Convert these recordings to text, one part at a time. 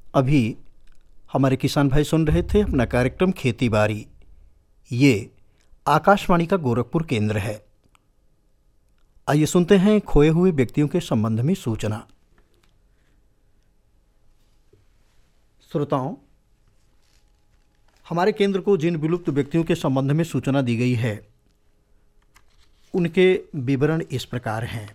अभी हमारे किसान भाई सुन रहे थे अपना कार्यक्रम खेती बाड़ी। ये आकाशवाणी का गोरखपुर केंद्र है। आइए सुनते हैं खोए हुए व्यक्तियों के संबंध में सूचना। श्रोताओं, हमारे केंद्र को जिन विलुप्त व्यक्तियों के संबंध में सूचना दी गई है उनके विवरण इस प्रकार हैं।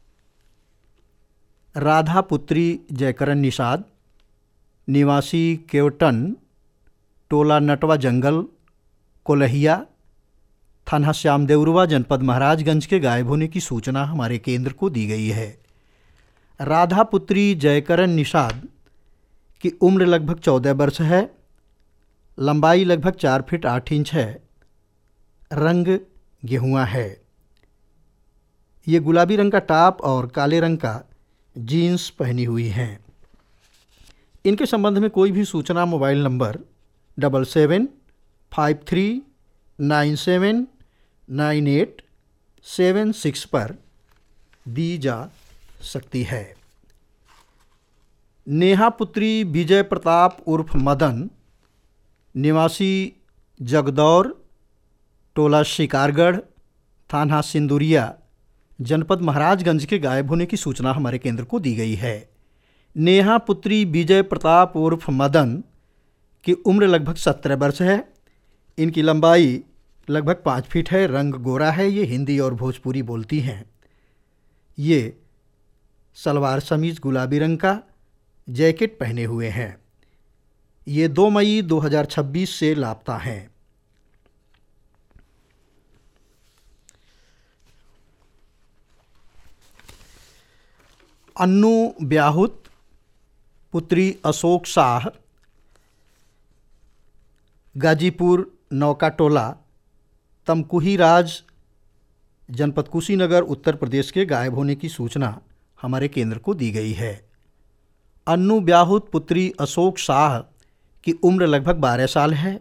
राधा पुत्री जयकरण निषाद, निवासी केवटन, टोला नटवा जंगल, कोलहिया, थाना श्यामदेवरुआ, जनपद महाराजगंज के गायब होने की सूचना हमारे केंद्र को दी गई है। राधा पुत्री जयकरण निषाद की उम्र लगभग 14 वर्ष है, लंबाई लगभग 4 फीट 8 इंच है, रंग गेहुआ है। ये गुलाबी रंग का टॉप और काले रंग का जीन्स पहनी हुई हैं। इनके संबंध में कोई भी सूचना मोबाइल नंबर 7753979876 पर दी जा सकती है। नेहा पुत्री विजय प्रताप उर्फ मदन, निवासी जगदौर, टोला शिकारगढ़, थाना सिंदुरिया, जनपद महाराजगंज के गायब होने की सूचना हमारे केंद्र को दी गई है। नेहा पुत्री विजय प्रताप उर्फ मदन की उम्र लगभग 17 वर्ष है। इनकी लंबाई लगभग 5 फीट है, रंग गोरा है। ये हिंदी और भोजपुरी बोलती हैं। ये सलवार समीज गुलाबी रंग का, जैकेट पहने हुए हैं। ये 2 मई 2026 से लापता हैं। अन्नू ब्याहुत पुत्री अशोक शाह, गाजीपुर नौका टोला, तमकुही राज, जनपद कुशीनगर, उत्तर प्रदेश के गायब होने की सूचना हमारे केंद्र को दी गई है। अन्नू ब्याहुत पुत्री अशोक शाह की उम्र लगभग 12 साल है,